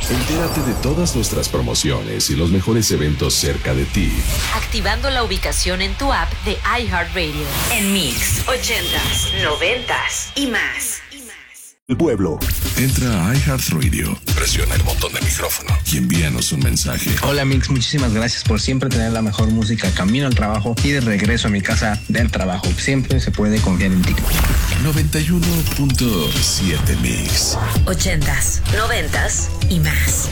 Entérate de todas nuestras promociones y los mejores eventos cerca de ti. Activando la ubicación en tu app de iHeartRadio. En Mix 80s, 90s y más. El pueblo. Entra a iHeartRadio, presiona el botón de micrófono y envíanos un mensaje. Hola Mix, muchísimas gracias por siempre tener la mejor música camino al trabajo y de regreso a mi casa del trabajo. Siempre se puede confiar en ti. 91.7 Mix. 80s, 90s y más.